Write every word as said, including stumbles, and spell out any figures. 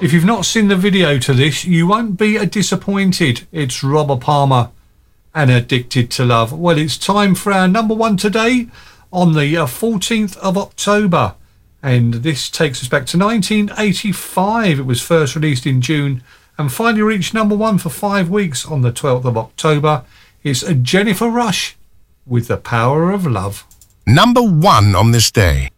If you've not seen the video to this, you won't be disappointed. It's Robert Palmer and Addicted to Love. Well, it's time for our number one today on the fourteenth of October. And this takes us back to nineteen eighty-five. It was first released in June and finally reached number one for five weeks on the twelfth of October. It's Jennifer Rush with The Power of Love. Number one on this day.